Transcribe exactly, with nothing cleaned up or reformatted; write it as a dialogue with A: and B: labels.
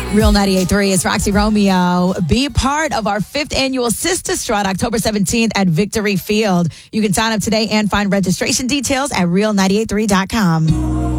A: Real ninety-eight point three is Roxy Romeo. Be part of our fifth annual Sister Strut, October seventeenth at Victory Field. You can sign up today and find registration details at real ninety-eight point three dot com.